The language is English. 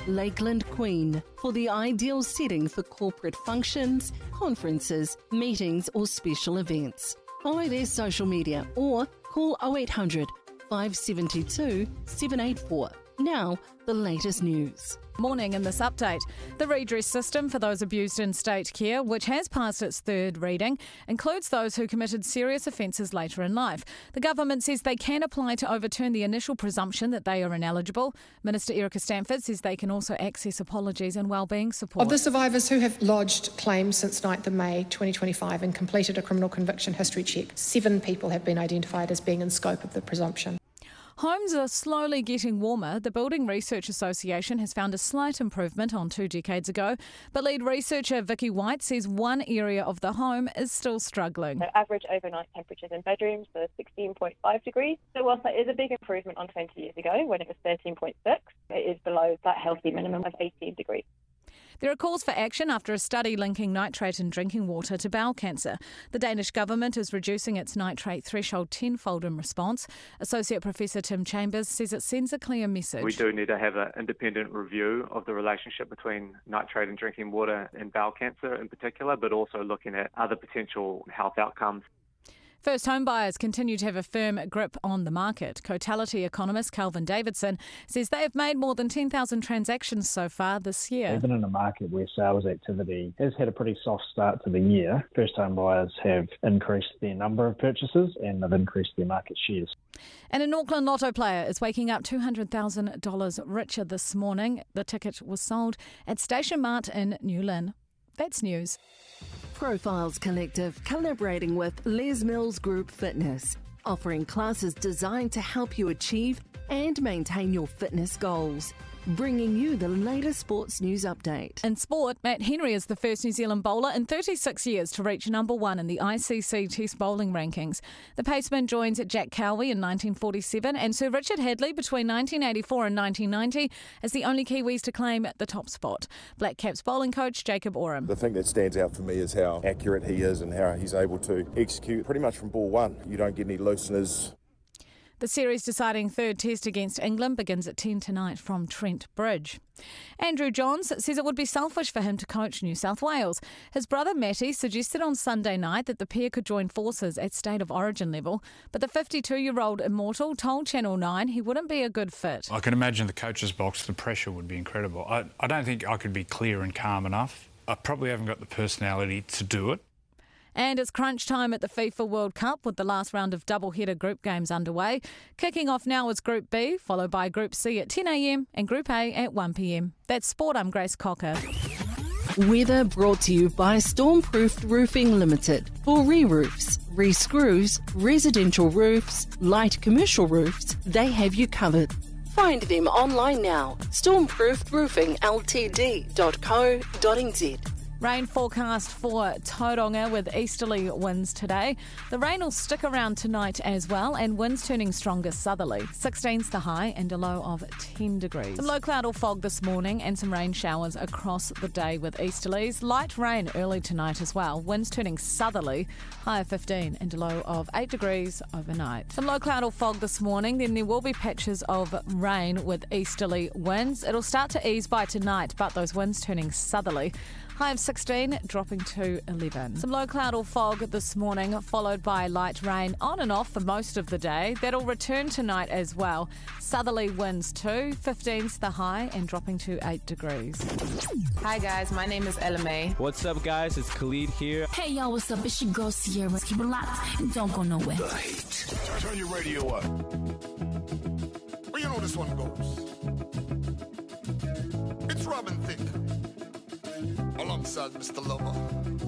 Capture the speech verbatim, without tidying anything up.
Lakeland Queen, for the ideal setting for corporate functions, conferences, meetings or special events. Follow their social media or call oh eight hundred, five seven two, seven eight four. Now, the latest news. Morning in this update. The redress system for those abused in state care, which has passed its third reading, includes those who committed serious offences later in life. The government says they can apply to overturn the initial presumption that they are ineligible. Minister Erica Stanford says they can also access apologies and wellbeing support. Of the survivors who have lodged claims since ninth of May twenty twenty-five and completed a criminal conviction history check, seven people have been identified as being in scope of the presumption. Homes are slowly getting warmer. The Building Research Association has found a slight improvement on two decades ago, but lead researcher Vicky White says one area of the home is still struggling. So average overnight temperatures in bedrooms are sixteen point five degrees. So whilst that is a big improvement on twenty years ago when it was thirteen point six, it is below that healthy minimum of eighteen degrees. There are calls for action after a study linking nitrate in drinking water to bowel cancer. The Danish government is reducing its nitrate threshold tenfold in response. Associate Professor Tim Chambers says it sends a clear message. We do need to have an independent review of the relationship between nitrate in drinking water and bowel cancer in particular, but also looking at other potential health outcomes. First home buyers continue to have a firm grip on the market. Cotality economist Calvin Davidson says they have made more than ten thousand transactions so far this year. Even in a market where sales activity has had a pretty soft start to the year, first home buyers have increased their number of purchases and have increased their market shares. And an Auckland Lotto player is waking up two hundred thousand dollars richer this morning. The ticket was sold at Station Mart in New Lynn. That's news. Profiles Collective collaborating with Les Mills Group Fitness, offering classes designed to help you achieve and maintain your fitness goals. Bringing you the latest sports news update. In sport, Matt Henry is the first New Zealand bowler in thirty-six years to reach number one in the I C C Test bowling rankings. The paceman joins Jack Cowie in nineteen forty-seven and Sir Richard Hadley between nineteen eighty-four and nineteen ninety as the only Kiwis to claim the top spot. Black Caps bowling coach Jacob Oram. The thing that stands out for me is how accurate he is and how he's able to execute pretty much from ball one. You don't get any looseners. The series deciding third test against England begins at ten tonight from Trent Bridge. Andrew Johns says it would be selfish for him to coach New South Wales. His brother Matty suggested on Sunday night that the pair could join forces at State of Origin level, but the fifty-two-year-old immortal told Channel nine he wouldn't be a good fit. I can imagine the coach's box, the pressure would be incredible. I, I don't think I could be clear and calm enough. I probably haven't got the personality to do it. And it's crunch time at the FIFA World Cup with the last round of double-header group games underway. Kicking off now is Group B, followed by Group C at ten a m and Group A at one p m. That's Sport, I'm Grace Cocker. Weather brought to you by Stormproofed Roofing Limited. For re-roofs, re-screws, residential roofs, light commercial roofs, they have you covered. Find them online now, stormproofed roofing l t d dot co dot n z. Rain forecast for Tauranga with easterly winds today. The rain will stick around tonight as well and winds turning stronger southerly. sixteen's the high and a low of ten degrees. Some low cloud or fog this morning and some rain showers across the day with easterlies. Light rain early tonight as well. Winds turning southerly, high of fifteen and a low of eight degrees overnight. Some low cloud or fog this morning, then there will be patches of rain with easterly winds. It'll start to ease by tonight, but those winds turning southerly. High of sixteen, dropping to eleven. Some low cloud or fog this morning, followed by light rain on and off for most of the day. That'll return tonight as well. Southerly winds too. fifteen's the high and dropping to eight degrees. Hi guys, my name is Ella May. What's up guys, it's Khalid here. Hey y'all, what's up? It's your girl Sierra. Keep it locked and don't go nowhere. The Heat. Turn your radio up. Well, you know this one goes. It's Robin Thicke. Alongside Mister Lover.